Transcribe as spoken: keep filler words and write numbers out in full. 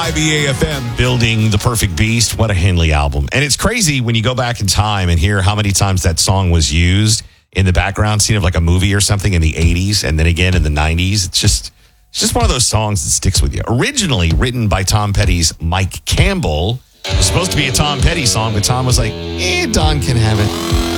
I B A F M. Building the Perfect Beast. What a Henley album. And it's crazy when you go back in time and hear how many times that song was used in the background scene of like a movie or something in the eighties and then again in the nineties. It's just it's just one of those songs that sticks with you. Originally written by Tom Petty's Mike Campbell. It was supposed to be a Tom Petty song, but Tom was like, eh, Don can have it.